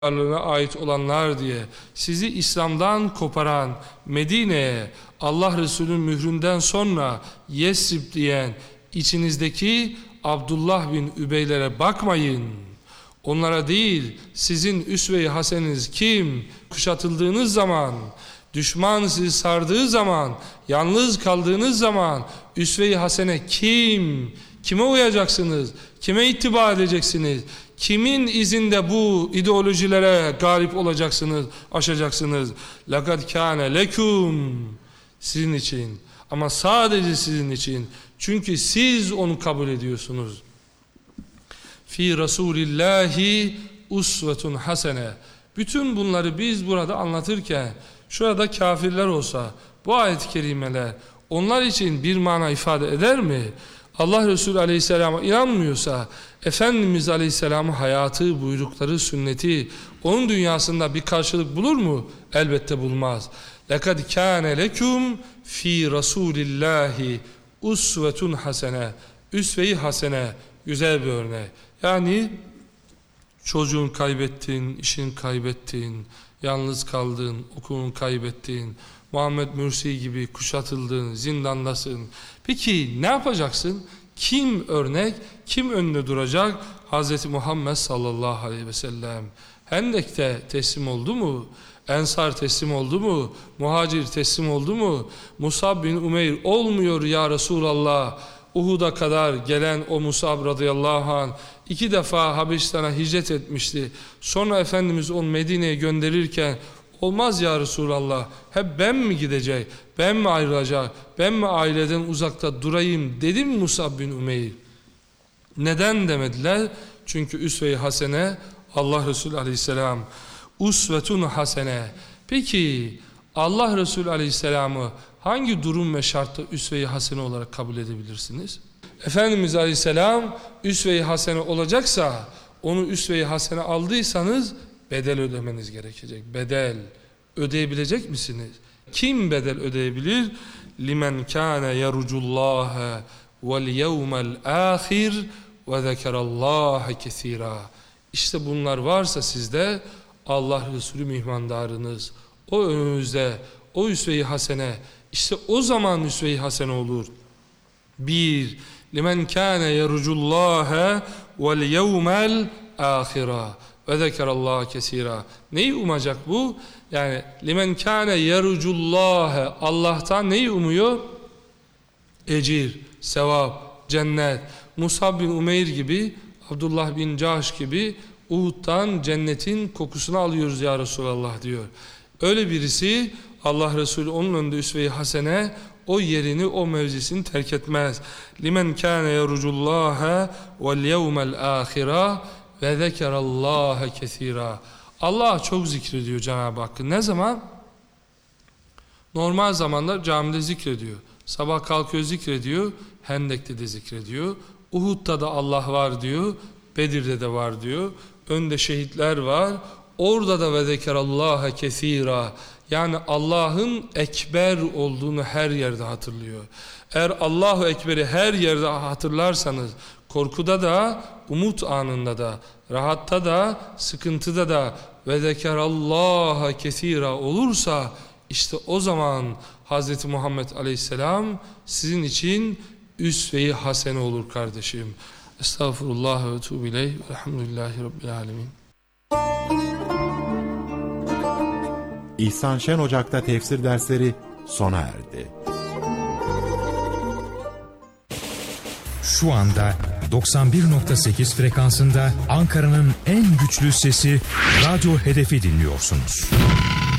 varlığına ait olanlar diye sizi İslam'dan koparan, Medine'ye Allah Resulü'nün mühründen sonra Yesrib diyen içinizdeki Abdullah bin Übeylere bakmayın. Onlara değil, sizin üsve-i haseniniz kim? Kuşatıldığınız zaman, düşman sizi sardığı zaman, yalnız kaldığınız zaman üsve-i hasene kim? Kime uyacaksınız? Kime ittiba edeceksiniz? Kimin izinde bu ideolojilere galip olacaksınız, aşacaksınız? لَقَدْ كَانَ لَكُمْ Sizin için. Ama sadece sizin için. Çünkü siz onu kabul ediyorsunuz. Fi Rasulillahi usvetun hasene. Bütün bunları biz burada anlatırken şurada kafirler olsa bu ayet-i kerimeler onlar için bir mana ifade eder mi? Allah Resulü Aleyhisselam'a inanmıyorsa Efendimiz Aleyhisselam'ın hayatı, buyrukları, sünneti onun dünyasında bir karşılık bulur mu? Elbette bulmaz. لَقَدْ كَانَ لَكُمْ ف۪ي رَسُولِ اللّٰهِ usvetun hasene. Üsve-i hasene, güzel bir örnek. Yani çocuğun kaybettin, işin kaybettin, yalnız kaldın, okulun kaybettin, Muhammed Mürsi gibi kuşatıldın, zindandasın. Peki ne yapacaksın? Kim örnek, kim önüne duracak? Hz. Muhammed sallallahu aleyhi ve sellem. Hendek'te teslim oldu mu? Ensar teslim oldu mu? Muhacir teslim oldu mu? Musab bin Umeyr olmuyor ya Resulallah. Uhud'a kadar gelen o Musab radıyallahu anh 2 defa Habeşistan'a hicret etmişti. Sonra Efendimiz onu Medine'ye gönderirken olmaz ya Resulallah, hep ben mi gidecek, ben mi ayrılacak, ben mi aileden uzakta durayım dedim Musab bin Umeyr. Neden demediler? Çünkü üsve-i hasene Allah Resulü aleyhisselam. Usvetun hasene. Peki Allah Resulü aleyhisselamı hangi durum ve şartta üsve-i hasene olarak kabul edebilirsiniz? Efendimiz aleyhisselam üsve-i hasene olacaksa, onu üsve-i hasene aldıysanız bedel ödemeniz gerekecek. Bedel ödeyebilecek misiniz? Kim bedel ödeyebilir? Limen kana yerucullaha vel yevmel ahir ve zekerallaha kesira. İşte bunlar varsa sizde Allah Resulü mihmandarınız, o önünüzde, o üsve-i hasene, işte o zaman üsve-i hasene olur. 1. Limen kana yerucullaha vel yevmel ahira ve zekerallaha kesira. Neyi umacak bu? Yani limen kâne yerucullâhe, Allah'tan neyi umuyor? Ecir, sevap, cennet. Musab bin Umeyr gibi, Abdullah bin Cahş gibi Uhud'dan cennetin kokusunu alıyoruz ya Resulallah diyor. Öyle birisi Allah Resulü onun önünde üsve-i hasene, o yerini, o mevzisini terk etmez. Limen kâne yerucullâhe vel yevmel âhira ve zekerallaha kesira. Allah çok zikrediyor Cenab-ı Hakk'ı. Ne zaman? Normal zamanlar camide zikrediyor. Sabah kalkıyor zikrediyor. Hendek'te de zikrediyor. Uhud'da da Allah var diyor. Bedir'de de var diyor. Önde şehitler var. Orada da ve zekerallaha kesira. Yani Allah'ın ekber olduğunu her yerde hatırlıyor. Eğer Allahu Ekber'i her yerde hatırlarsanız, korkuda da, umut anında da, rahatta da, sıkıntıda da ve zekerallaha kesira olursa, işte o zaman Hz. Muhammed Aleyhisselam sizin için üsve-i hasene olur kardeşim. Estağfurullah ve etûbü ileyh ve elhamdülillahi rabbil alemin. İhsan Şen Ocak'ta tefsir dersleri sona erdi. Şu anda 91.8 frekansında Ankara'nın en güçlü sesi Radyo Hedef'i dinliyorsunuz.